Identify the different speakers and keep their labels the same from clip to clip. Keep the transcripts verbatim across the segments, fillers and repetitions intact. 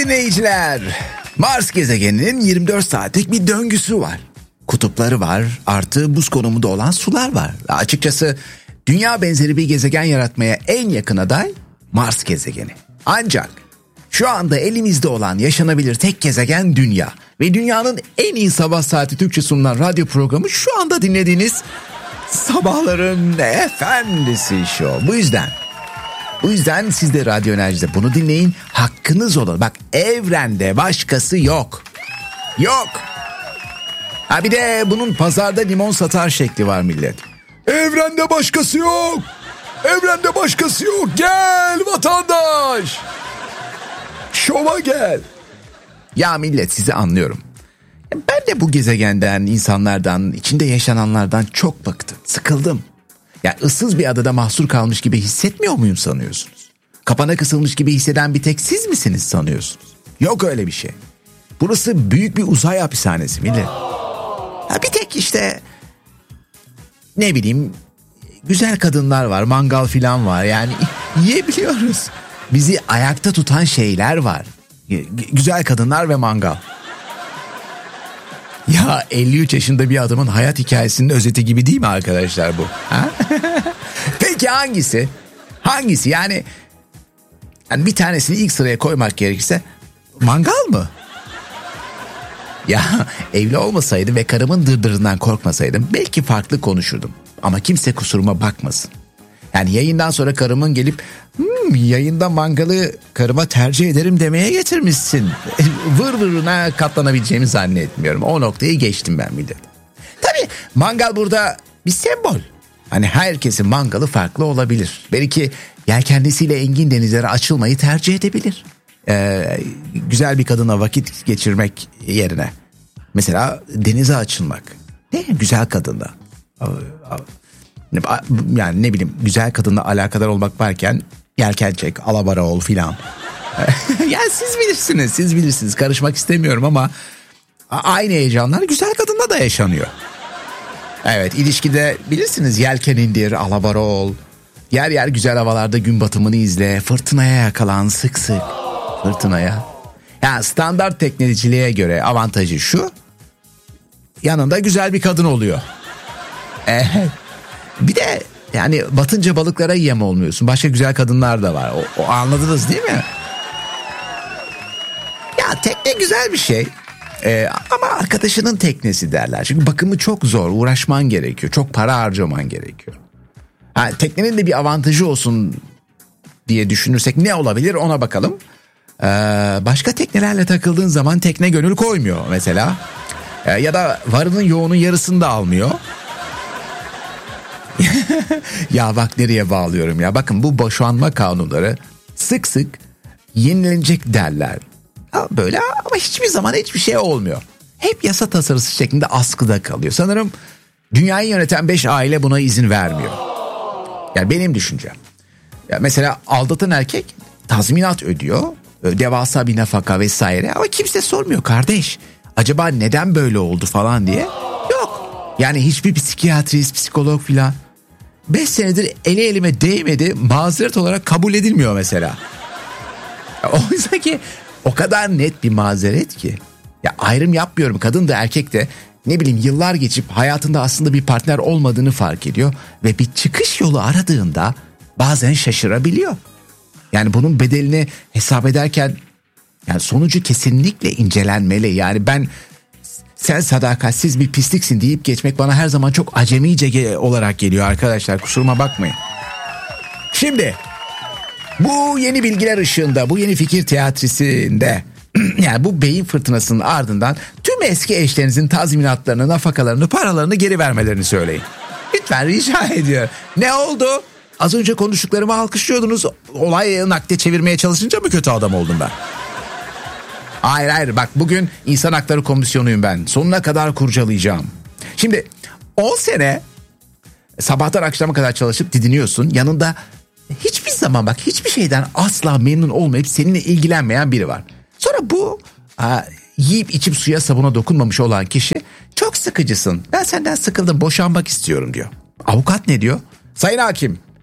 Speaker 1: dinleyiciler, Mars gezegeninin yirmi dört saatlik bir döngüsü var. Kutupları var, artı buz konumunda olan sular var. Açıkçası dünya benzeri bir gezegen yaratmaya en yakın aday Mars gezegeni. Ancak şu anda elimizde olan yaşanabilir tek gezegen Dünya. Ve dünyanın en iyi sabah saati Türkçe sunulan radyo programı şu anda dinlediğiniz Sabahların Efendisi Show. Bu yüzden Bu yüzden siz de Radyo Enerji'de bunu dinleyin. Hakkınız olur. Bak, evrende başkası yok. Yok. Ha bir de bunun pazarda limon satar şekli var millet. Evrende başkası yok. Evrende başkası yok. Gel vatandaş. Şova gel. Ya millet, sizi anlıyorum. Ben de bu gezegenden, insanlardan, içinde yaşananlardan çok bıktım. Sıkıldım. Ya ıssız bir adada mahsur kalmış gibi hissetmiyor muyum sanıyorsunuz? Kapana kısılmış gibi hisseden bir tek siz misiniz sanıyorsunuz? Yok öyle bir şey. Burası büyük bir uzay hapishanesi millet. Ha bir tek işte ne bileyim güzel kadınlar var, mangal filan var. Yani yiyebiliyoruz. Bizi ayakta tutan şeyler var. G- güzel kadınlar ve mangal. Ya elli üç yaşında bir adamın hayat hikayesinin özeti gibi değil mi arkadaşlar bu? Ha? Peki hangisi? Hangisi? Yani, yani bir tanesini ilk sıraya koymak gerekirse mangal mı? Ya evli olmasaydım ve karımın dırdırından korkmasaydım belki farklı konuşurdum. Ama kimse kusuruma bakmasın. Yani yayından sonra karımın gelip hmm, yayında mangalı karıma tercih ederim demeye getirmişsin. Vır vırına katlanabileceğimi zannetmiyorum. O noktayı geçtim ben bir de. Tabii mangal burada bir sembol. Hani herkesin mangalı farklı olabilir. Belki yelkenlisiyle engin denizlere açılmayı tercih edebilir. Ee, güzel bir kadına vakit geçirmek yerine. Mesela denize açılmak. Ne güzel kadınla. Yani ne bileyim güzel kadınla alakadar olmak varken yelken çek, alabora ol filan. Yani siz bilirsiniz, siz bilirsiniz. Karışmak istemiyorum ama aynı heyecanlar güzel kadınla da yaşanıyor. Evet, ilişkide bilirsiniz, yelken indir, alabora ol. Yer yer güzel havalarda gün batımını izle, fırtınaya yakalan sık sık. Fırtınaya. Yani standart tekneciliğe göre avantajı şu: yanında güzel bir kadın oluyor. Evet. Bir de yani batınca balıklara yem olmuyorsun. Başka güzel kadınlar da var. O, o anladınız değil mi? Ya tekne güzel bir şey. Ee, ama arkadaşının teknesi derler. Çünkü bakımı çok zor. Uğraşman gerekiyor. Çok para harcaman gerekiyor. Ha, teknenin de bir avantajı olsun diye düşünürsek ne olabilir ona bakalım. Ee, başka teknelerle takıldığın zaman tekne gönül koymuyor mesela. Ee, ya da varının yoğunun yarısını da almıyor. Ya bak nereye bağlıyorum ya. Bakın, bu boşanma kanunları sık sık yenilenecek derler. Böyle ama hiçbir zaman hiçbir şey olmuyor. Hep yasa tasarısı şeklinde askıda kalıyor. Sanırım dünyayı yöneten beş aile buna izin vermiyor. Yani benim düşüncem. Ya mesela aldatan erkek tazminat ödüyor. Devasa bir nafaka vesaire. Ama kimse sormuyor kardeş. Acaba neden böyle oldu falan diye. Yok. Yani hiçbir psikiyatrist, psikolog filan beş senedir eli elime değmedi, mazeret olarak kabul edilmiyor mesela. Oysa ki o kadar net bir mazeret ki. Ya ayrım yapmıyorum, kadın da erkek de ne bileyim yıllar geçip hayatında aslında bir partner olmadığını fark ediyor. Ve bir çıkış yolu aradığında bazen şaşırabiliyor. Yani bunun bedelini hesap ederken yani sonucu kesinlikle incelenmeli. Yani ben sen sadakatsiz bir pisliksin deyip geçmek bana her zaman çok acemice olarak geliyor arkadaşlar, kusuruma bakmayın. Şimdi bu yeni bilgiler ışığında, bu yeni fikir teatrisinde yani bu beyin fırtınasının ardından tüm eski eşlerinizin tazminatlarını, nafakalarını, paralarını geri vermelerini söyleyin. Lütfen rica ediyorum. Ne oldu? Az önce konuştuklarımı alkışlıyordunuz. Olay nakde çevirmeye çalışınca mı kötü adam oldum ben? Hayır hayır, bak bugün İnsan Hakları Komisyonu'yum ben. Sonuna kadar kurcalayacağım. Şimdi on sene sabahtan akşama kadar çalışıp didiniyorsun. Yanında hiçbir zaman bak hiçbir şeyden asla memnun olmayıp seninle ilgilenmeyen biri var. Sonra bu a, yiyip içip suya sabuna dokunmamış olan kişi çok sıkıcısın. Ben senden sıkıldım, boşanmak istiyorum diyor. Avukat ne diyor? Sayın hakim,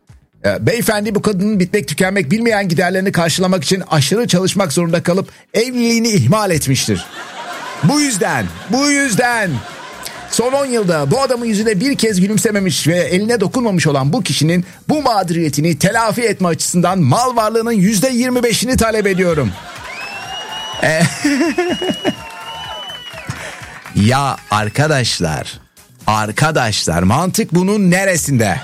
Speaker 1: E, beyefendi bu kadının bitmek tükenmek bilmeyen giderlerini karşılamak için aşırı çalışmak zorunda kalıp evliliğini ihmal etmiştir. Bu yüzden, bu yüzden son on yılda bu adamın yüzüne bir kez gülümsememiş ve eline dokunmamış olan bu kişinin bu mağduriyetini telafi etme açısından mal varlığının yüzde yirmi beşini talep ediyorum. E- ya arkadaşlar, arkadaşlar mantık bunun neresinde?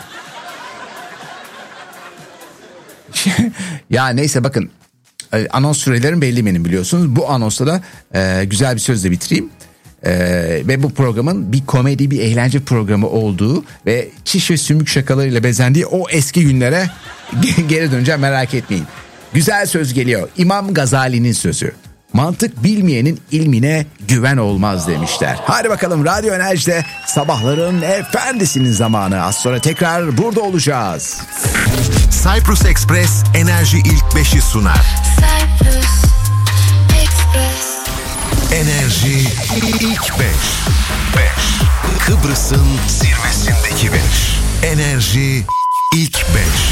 Speaker 1: Ya neyse bakın, anons sürelerim belli benim, biliyorsunuz. Bu anonsla da e, güzel bir sözle bitireyim. E, ve bu programın bir komedi, bir eğlence programı olduğu ve çiş ve sümük şakalarıyla bezendiği o eski günlere geri döneceğim, merak etmeyin. Güzel söz geliyor. İmam Gazali'nin sözü. Mantık bilmeyenin ilmine güven olmaz demişler. Hadi bakalım, Radyo Enerji'de sabahların efendisinin zamanı. Az sonra tekrar burada olacağız.
Speaker 2: Cyprus Express Enerji ilk beşi sunar. Cyprus Express Enerji ilk beş. beş. Kıbrıs'ın zirvesindeki beş. Enerji ilk beş.